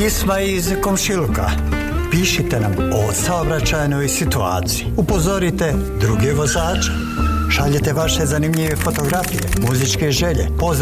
Pisma iz komšiluka. Pišite nam o saobraćajnoj situaciji. Upozorite druge vozače. Šaljete vaše zanimljive fotografije, muzičke želje, pozdrav